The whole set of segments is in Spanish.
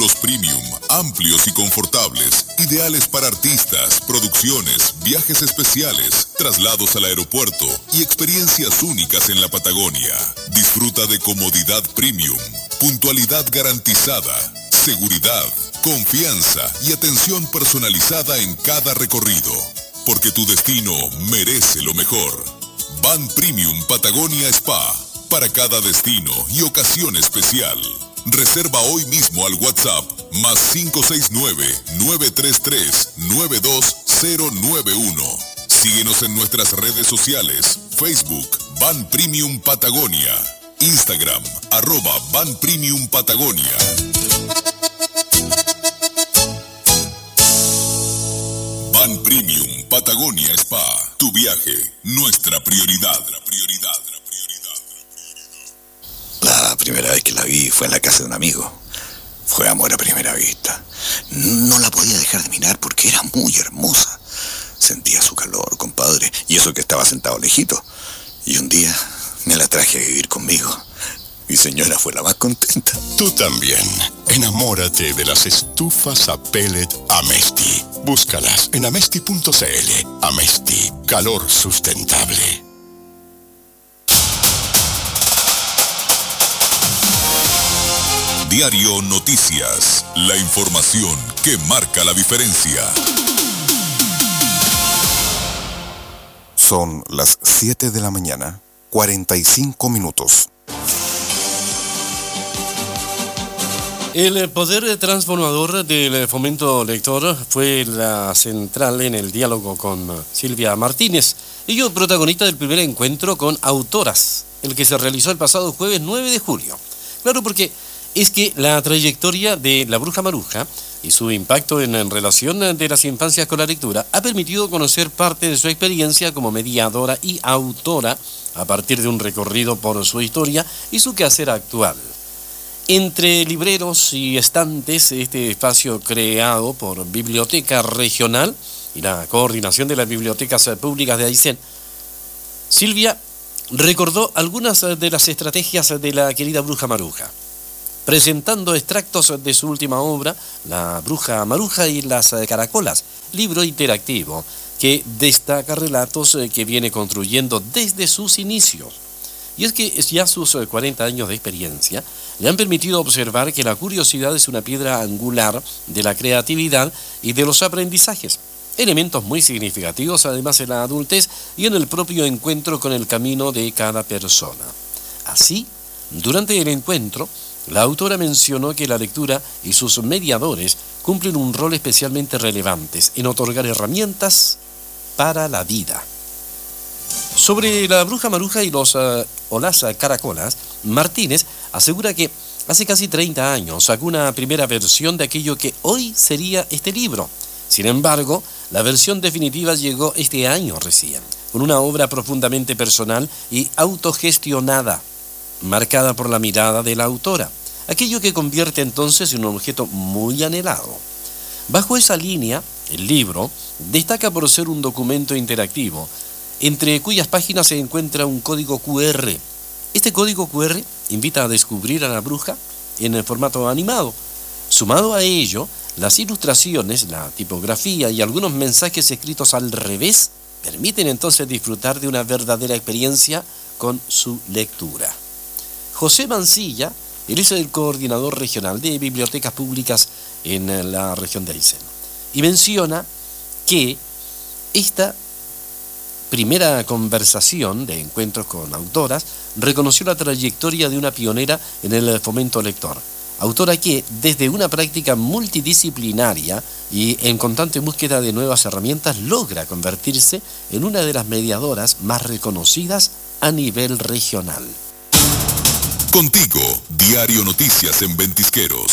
Asientos premium, amplios y confortables, ideales para artistas, producciones, viajes especiales, traslados al aeropuerto y experiencias únicas en la Patagonia. Disfruta de comodidad premium, puntualidad garantizada, seguridad, confianza y atención personalizada en cada recorrido. Porque tu destino merece lo mejor. Van Premium Patagonia Spa. Para cada destino y ocasión especial. Reserva hoy mismo al WhatsApp más 569-933-92091. Síguenos en nuestras redes sociales. Facebook, Van Premium Patagonia. Instagram, @Van Premium Patagonia. Van Premium Patagonia Spa. Tu viaje, nuestra prioridad. La primera vez que la vi fue en la casa de un amigo. Fue amor a primera vista. No la podía dejar de mirar porque era muy hermosa. Sentía su calor, compadre, y eso que estaba sentado lejito. Y un día me la traje a vivir conmigo. Mi señora fue la más contenta. Tú también. Enamórate de las estufas a pellet Amesti. Búscalas en amesti.cl. Amesti, calor sustentable. Diario Noticias. La información que marca la diferencia. Son las 7 de la mañana, 45 minutos. El poder transformador del Fomento Lector fue la central en el diálogo con Silvia Martínez, ello protagonista del primer encuentro con autoras, el que se realizó el pasado jueves 9 de julio. Claro, porque es que la trayectoria de La Bruja Maruja y su impacto en relación de las infancias con la lectura ha permitido conocer parte de su experiencia como mediadora y autora a partir de un recorrido por su historia y su quehacer actual. Entre libreros y estantes, este espacio creado por Biblioteca Regional y la coordinación de las bibliotecas públicas de Aysén, Silvia recordó algunas de las estrategias de la querida Bruja Maruja, presentando extractos de su última obra, La Bruja Maruja y las Caracolas, libro interactivo que destaca relatos que viene construyendo desde sus inicios. Y es que ya sus 40 años de experiencia le han permitido observar que la curiosidad es una piedra angular de la creatividad y de los aprendizajes, elementos muy significativos además en la adultez y en el propio encuentro con el camino de cada persona. Así, durante el encuentro, la autora mencionó que la lectura y sus mediadores cumplen un rol especialmente relevante en otorgar herramientas para la vida. Sobre La Bruja Maruja y las Caracolas, Martínez asegura que hace casi 30 años sacó una primera versión de aquello que hoy sería este libro. Sin embargo, la versión definitiva llegó este año recién, con una obra profundamente personal y autogestionada, marcada por la mirada de la autora, aquello que convierte entonces en un objeto muy anhelado. Bajo esa línea, el libro destaca por ser un documento interactivo, entre cuyas páginas se encuentra un código QR. Este código QR invita a descubrir a la bruja en el formato animado. Sumado a ello, las ilustraciones, la tipografía y algunos mensajes escritos al revés permiten entonces disfrutar de una verdadera experiencia con su lectura. José Mancilla, él es el coordinador regional de bibliotecas públicas en la región de Aysén, y menciona que esta primera conversación de encuentros con autoras reconoció la trayectoria de una pionera en el fomento lector, autora que, desde una práctica multidisciplinaria y en constante búsqueda de nuevas herramientas, logra convertirse en una de las mediadoras más reconocidas a nivel regional. Contigo, Diario Noticias en Ventisqueros.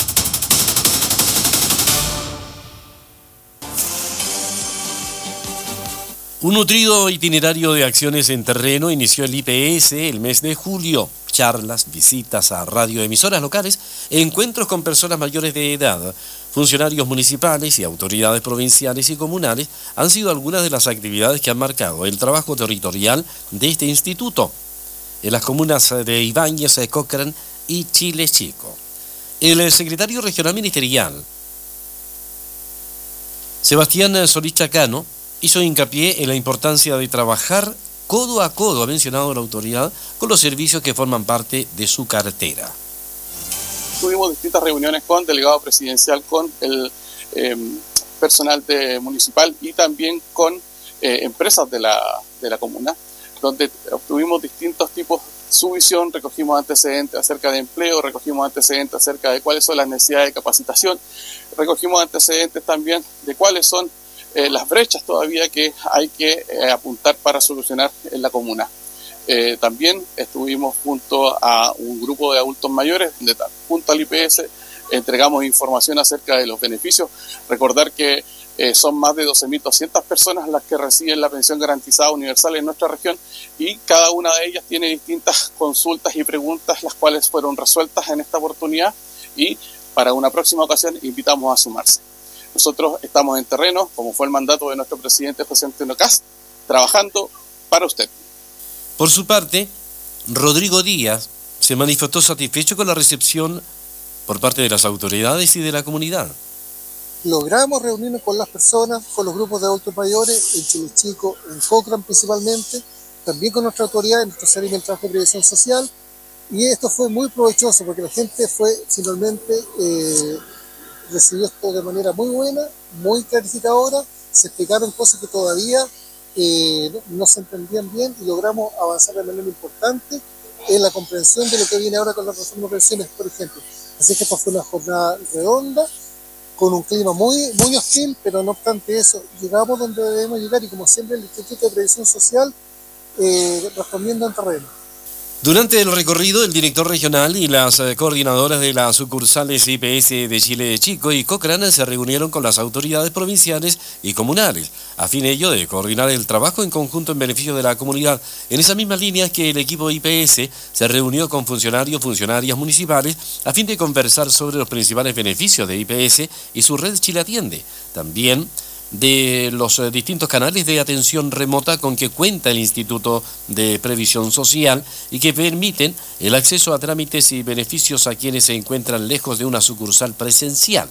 Un nutrido itinerario de acciones en terreno inició el IPS el mes de julio. Charlas, visitas a radioemisoras locales, encuentros con personas mayores de edad, funcionarios municipales y autoridades provinciales y comunales han sido algunas de las actividades que han marcado el trabajo territorial de este instituto en las comunas de Ibáñez, Cochrane y Chile Chico. El secretario regional ministerial, Sebastián Solís Chacano, hizo hincapié en la importancia de trabajar codo a codo, ha mencionado la autoridad, con los servicios que forman parte de su cartera. Tuvimos distintas reuniones con delegado presidencial, con el personal municipal y también con empresas de la comuna, donde obtuvimos distintos tipos su visión, recogimos antecedentes acerca de empleo, recogimos antecedentes acerca de cuáles son las necesidades de capacitación, recogimos antecedentes también de cuáles son las brechas todavía que hay que apuntar para solucionar en la comuna. También estuvimos junto a un grupo de adultos mayores, junto al IPS, entregamos información acerca de los beneficios. Recordar que son más de 12.200 personas las que reciben la pensión garantizada universal en nuestra región y cada una de ellas tiene distintas consultas y preguntas, las cuales fueron resueltas en esta oportunidad y para una próxima ocasión invitamos a sumarse. Nosotros estamos en terreno, como fue el mandato de nuestro presidente José Antonio Kast, trabajando para usted. Por su parte, Rodrigo Díaz se manifestó satisfecho con la recepción por parte de las autoridades y de la comunidad. Logramos reunirnos con las personas, con los grupos de adultos mayores, en Chile Chico, en Cochrane principalmente, también con nuestra autoridad, en nuestro servicio del trabajo de previsión social, y esto fue muy provechoso porque la gente finalmente recibió esto de manera muy buena, muy clarificadora, se explicaron cosas que todavía no se entendían bien y logramos avanzar de manera importante en la comprensión de lo que viene ahora con la reforma de pensiones, por ejemplo. Así que esta fue una jornada redonda, con un clima muy hostil, pero no obstante eso, llegamos donde debemos llegar y como siempre el Instituto de Previsión Social respondiendo en terreno. Durante el recorrido, el director regional y las coordinadoras de las sucursales IPS de Chile Chico y Cochrane se reunieron con las autoridades provinciales y comunales, a fin ello de coordinar el trabajo en conjunto en beneficio de la comunidad. En esa misma línea que el equipo IPS se reunió con funcionarias municipales a fin de conversar sobre los principales beneficios de IPS y su red Chile Atiende. También de los distintos canales de atención remota con que cuenta el Instituto de Previsión Social y que permiten el acceso a trámites y beneficios a quienes se encuentran lejos de una sucursal presencial.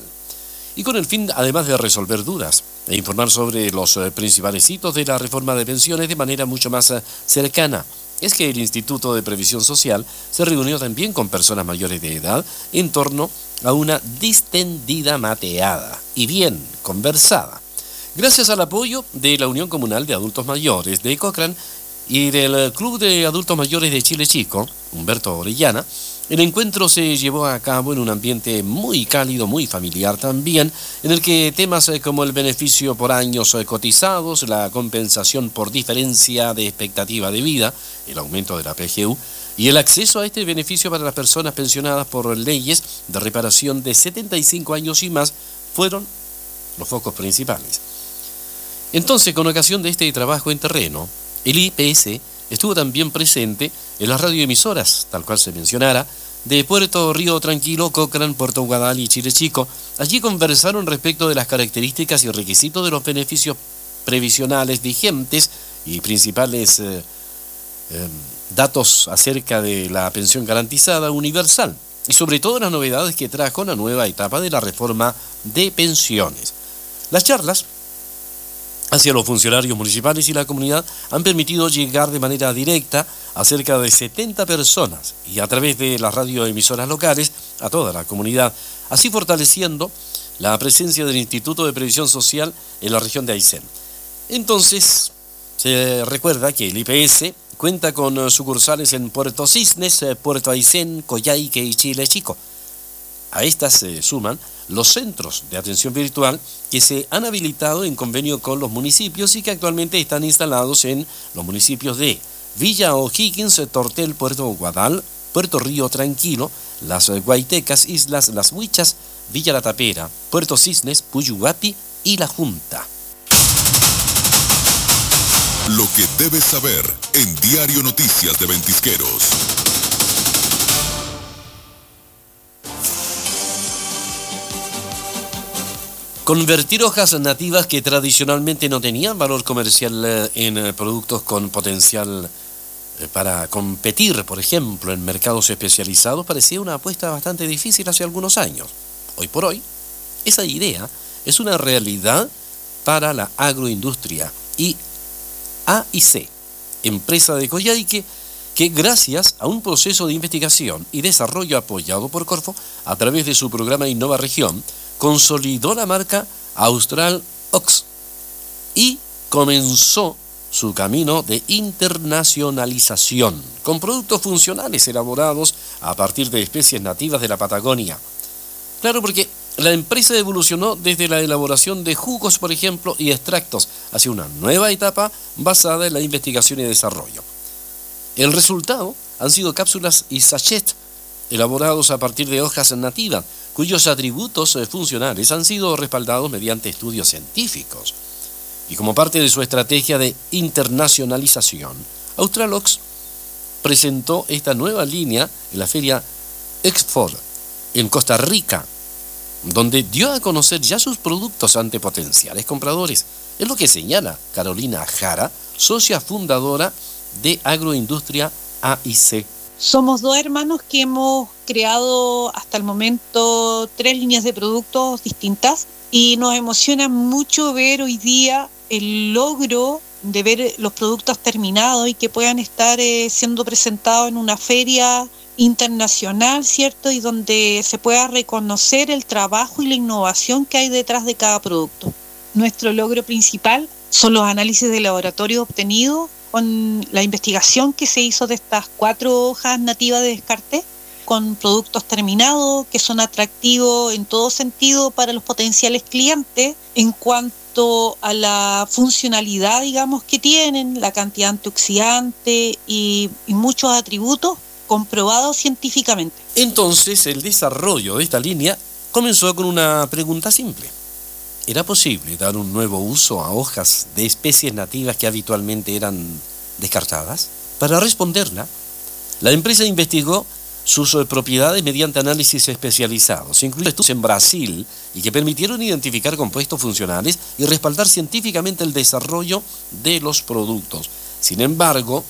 Y con el fin, además de resolver dudas e informar sobre los principales hitos de la reforma de pensiones de manera mucho más cercana, es que el Instituto de Previsión Social se reunió también con personas mayores de edad en torno a una distendida mateada y bien conversada. Gracias al apoyo de la Unión Comunal de Adultos Mayores de Cochrane y del Club de Adultos Mayores de Chile Chico, Humberto Orellana, el encuentro se llevó a cabo en un ambiente muy cálido, muy familiar también, en el que temas como el beneficio por años cotizados, la compensación por diferencia de expectativa de vida, el aumento de la PGU y el acceso a este beneficio para las personas pensionadas por leyes de reparación de 75 años y más fueron los focos principales. Entonces, con ocasión de este trabajo en terreno, el IPS estuvo también presente en las radioemisoras, tal cual se mencionara, de Puerto Río Tranquilo, Cochrane, Puerto Guadal y Chile Chico. Allí conversaron respecto de las características y requisitos de los beneficios previsionales vigentes y principales datos acerca de la pensión garantizada universal y sobre todo las novedades que trajo la nueva etapa de la reforma de pensiones. Las charlas hacia los funcionarios municipales y la comunidad han permitido llegar de manera directa a cerca de 70 personas y a través de las radioemisoras locales a toda la comunidad, así fortaleciendo la presencia del Instituto de Previsión Social en la región de Aysén. Entonces, se recuerda que el IPS cuenta con sucursales en Puerto Cisnes, Puerto Aysén, Coyhaique y Chile Chico. A estas se suman los centros de atención virtual que se han habilitado en convenio con los municipios y que actualmente están instalados en los municipios de Villa O'Higgins, Tortel, Puerto Guadal, Puerto Río Tranquilo, Las Guaitecas, Islas Las Huichas, Villa La Tapera, Puerto Cisnes, Puyuhuapi y La Junta. Lo que debes saber en Diario Noticias de Ventisqueros. Convertir hojas nativas que tradicionalmente no tenían valor comercial en productos con potencial para competir, por ejemplo, en mercados especializados parecía una apuesta bastante difícil hace algunos años. Hoy por hoy, esa idea es una realidad para la agroindustria y AIC, empresa de Coyhaique, que gracias a un proceso de investigación y desarrollo apoyado por Corfo a través de su programa Innova Región, consolidó la marca Austral Ox y comenzó su camino de internacionalización con productos funcionales elaborados a partir de especies nativas de la Patagonia. Claro, porque la empresa evolucionó desde la elaboración de jugos, por ejemplo, y extractos hacia una nueva etapa basada en la investigación y desarrollo. El resultado han sido cápsulas y sachets elaborados a partir de hojas nativas, cuyos atributos funcionales han sido respaldados mediante estudios científicos. Y como parte de su estrategia de internacionalización, Australox presentó esta nueva línea en la feria Exfor en Costa Rica, donde dio a conocer ya sus productos ante potenciales compradores. Es lo que señala Carolina Jara, socia fundadora de Agroindustria AIC. Somos 2 hermanos que hemos creado hasta el momento 3 líneas de productos distintas y nos emociona mucho ver hoy día el logro de ver los productos terminados y que puedan estar siendo presentados en una feria internacional, ¿cierto? Y donde se pueda reconocer el trabajo y la innovación que hay detrás de cada producto. Nuestro logro principal son los análisis de laboratorio obtenidos con la investigación que se hizo de estas 4 hojas nativas de descarte, con productos terminados que son atractivos en todo sentido para los potenciales clientes en cuanto a la funcionalidad, digamos, que tienen, la cantidad antioxidante y muchos atributos comprobados científicamente. Entonces, el desarrollo de esta línea comenzó con una pregunta simple. ¿Era posible dar un nuevo uso a hojas de especies nativas que habitualmente eran descartadas? Para responderla, la empresa investigó sus propiedades mediante análisis especializados, incluidos estudios en Brasil, y que permitieron identificar compuestos funcionales y respaldar científicamente el desarrollo de los productos. Sin embargo,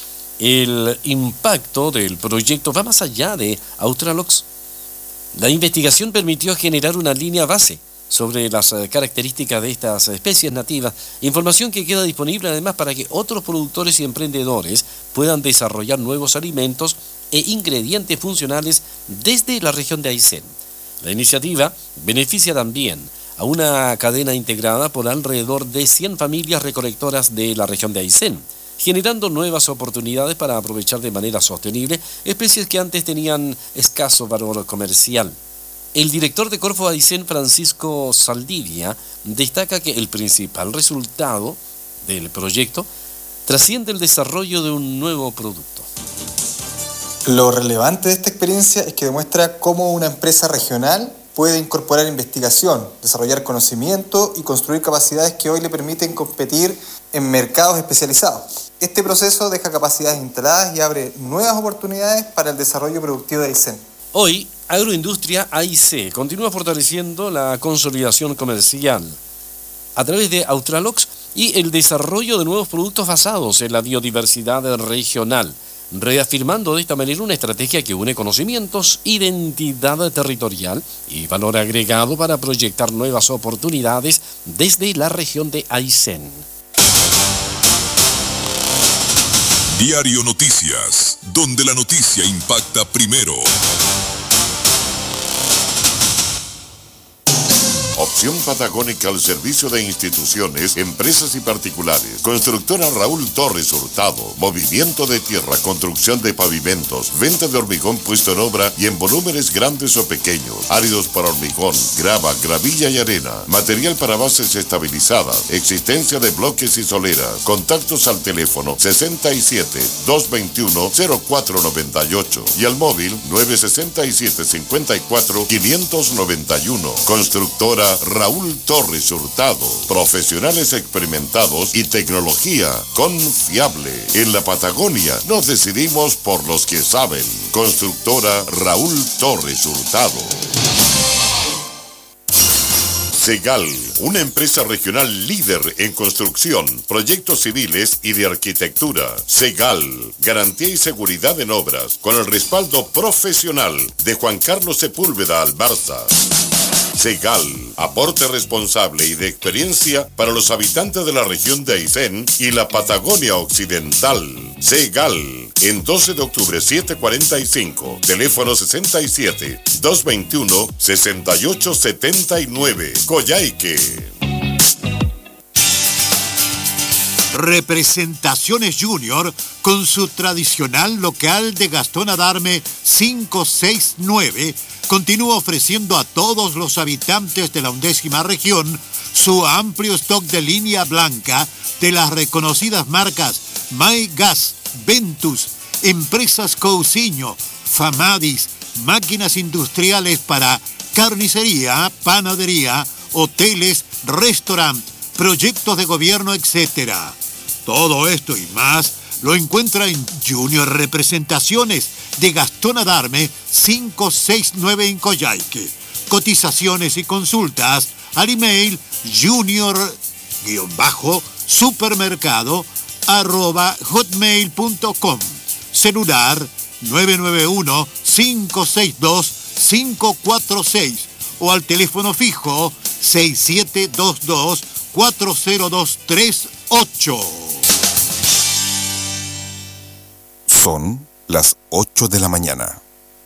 el impacto del proyecto va más allá de Australox. La investigación permitió generar una línea base sobre las características de estas especies nativas, información que queda disponible además para que otros productores y emprendedores puedan desarrollar nuevos alimentos e ingredientes funcionales desde la región de Aysén. La iniciativa beneficia también a una cadena integrada por alrededor de 100 familias recolectoras de la región de Aysén, generando nuevas oportunidades para aprovechar de manera sostenible especies que antes tenían escaso valor comercial. El director de Corfo Aysén, Francisco Saldivia, destaca que el principal resultado del proyecto trasciende el desarrollo de un nuevo producto. Lo relevante de esta experiencia es que demuestra cómo una empresa regional puede incorporar investigación, desarrollar conocimiento y construir capacidades que hoy le permiten competir en mercados especializados. Este proceso deja capacidades instaladas y abre nuevas oportunidades para el desarrollo productivo de Aysén. Hoy, Agroindustria AIC continúa fortaleciendo la consolidación comercial a través de Australox y el desarrollo de nuevos productos basados en la biodiversidad regional, reafirmando de esta manera una estrategia que une conocimientos, identidad territorial y valor agregado para proyectar nuevas oportunidades desde la región de Aysén. Diario Noticias, donde la noticia impacta primero. Opción Patagónica al servicio de instituciones, empresas y particulares. Constructora Raúl Torres Hurtado. Movimiento de tierra, construcción de pavimentos, venta de hormigón puesto en obra y en volúmenes grandes o pequeños. Áridos para hormigón, grava, gravilla y arena. Material para bases estabilizadas. Existencia de bloques y soleras. Contactos al teléfono 67-221-0498 y al móvil 967-54-591. Constructora Raúl Torres Hurtado, profesionales experimentados y tecnología confiable. En la Patagonia nos decidimos por los que saben. Constructora Raúl Torres Hurtado. Segal, una empresa regional líder en construcción, proyectos civiles y de arquitectura. Segal, garantía y seguridad en obras, con el respaldo profesional de Juan Carlos Sepúlveda Albarza. Segal, aporte responsable y de experiencia para los habitantes de la región de Aysén y la Patagonia Occidental. Segal, en 12 de octubre 745, teléfono 67-221-6879, Coyhaique. Representaciones Junior, con su tradicional local de Gastón Adarme 569, continúa ofreciendo a todos los habitantes de la 11ª región su amplio stock de línea blanca de las reconocidas marcas My Gas, Ventus, Empresas Cousiño, Famadis, máquinas industriales para carnicería, panadería, hoteles, restaurantes, proyectos de gobierno, etc. Todo esto y más lo encuentra en Junior Representaciones de Gastón Adarme 569 en Coyhaique. Cotizaciones y consultas al email junior-supermercado@hotmail.com. Celular 991-562-546 o al teléfono fijo 6722-40238. Son las 8 de la mañana.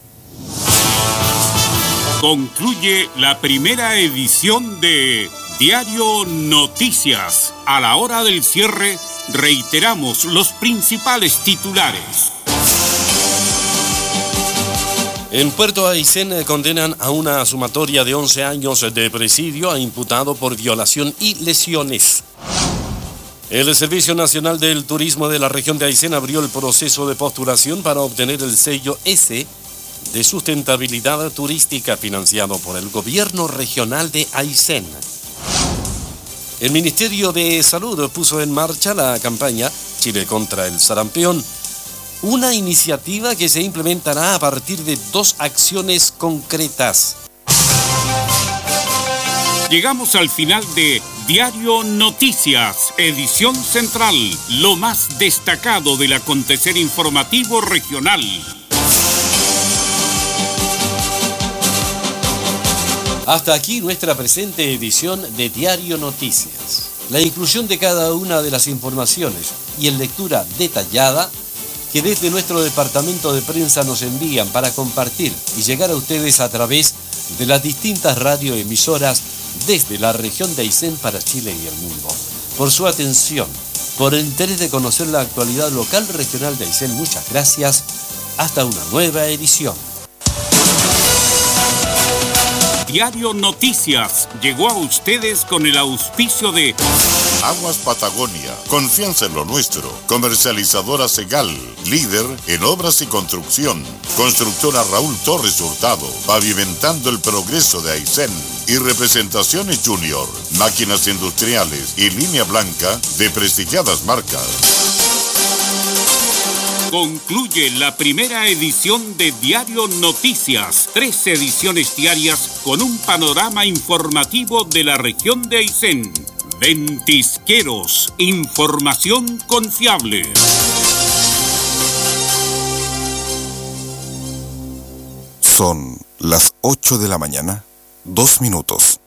Concluye la primera edición de Diario Noticias. A la hora del cierre, reiteramos los principales titulares. En Puerto Aysén condenan a una sumatoria de 11 años de presidio a imputado por violación y lesiones. El Servicio Nacional del Turismo de la región de Aysén abrió el proceso de postulación para obtener el sello S de sustentabilidad turística financiado por el gobierno regional de Aysén. El Ministerio de Salud puso en marcha la campaña Chile contra el sarampión, una iniciativa que se implementará a partir de 2 acciones concretas. Llegamos al final de Diario Noticias, edición central, lo más destacado del acontecer informativo regional. Hasta aquí nuestra presente edición de Diario Noticias. La inclusión de cada una de las informaciones y en lectura detallada que desde nuestro departamento de prensa nos envían para compartir y llegar a ustedes a través de las distintas radioemisoras desde la región de Aysén para Chile y el mundo. Por su atención, por el interés de conocer la actualidad local regional de Aysén, muchas gracias. Hasta una nueva edición. Diario Noticias llegó a ustedes con el auspicio de Aguas Patagonia, confianza en lo nuestro. Comercializadora Segal, líder en obras y construcción. Constructora Raúl Torres Hurtado, pavimentando el progreso de Aysén. Y Representaciones Junior, máquinas industriales y línea blanca de prestigiadas marcas. Concluye la primera edición de Diario Noticias, 3 ediciones diarias con un panorama informativo de la región de Aysén. Ventisqueros, información confiable. Son las 8 de la mañana, 2 minutos.